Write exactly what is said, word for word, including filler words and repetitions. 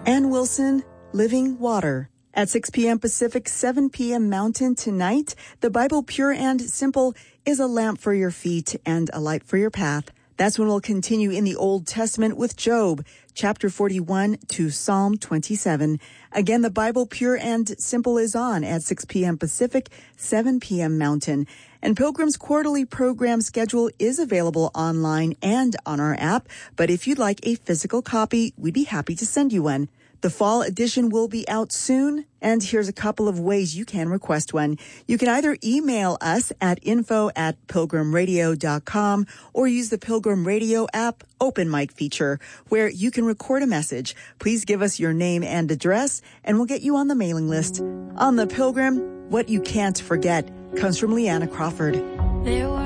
Ann Wilson, Living Water. At six p.m. Pacific, seven p.m. Mountain tonight, the Bible Pure and Simple is a lamp for your feet and a light for your path. That's when we'll continue in the Old Testament with Job, chapter forty-one to Psalm twenty-seven. Again, the Bible Pure and Simple is on at six p.m. Pacific, seven p.m. Mountain. And Pilgrim's quarterly program schedule is available online and on our app. But if you'd like a physical copy, we'd be happy to send you one. The fall edition will be out soon, and here's a couple of ways you can request one. You can either email us at info at pilgrim radio dot com or use the Pilgrim Radio app open mic feature where you can record a message. Please give us your name and address, and we'll get you on the mailing list. On the Pilgrim, what you can't forget comes from Leanna Crawford. There